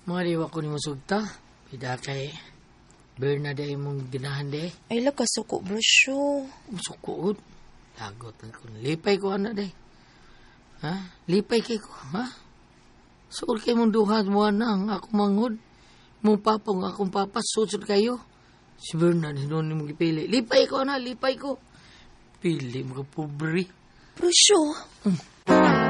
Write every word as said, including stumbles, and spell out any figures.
Mga liwa ko ni Musugta. Pida kay Bernard ay mong ginahan de. Ay, laga suko, brosyo. Sukuod. Lagot na ko. Lipay ko anak de. Ha? Lipay kay ko. Ha? Suod kay mong duhat mo nang ako mangod. Mong papang akong papas. Susod kayo. Si Bernard, hinon ni mong ipili. Lipay ko anak. Lipay ko. Pili mga pobre. Brosyo. Hmm.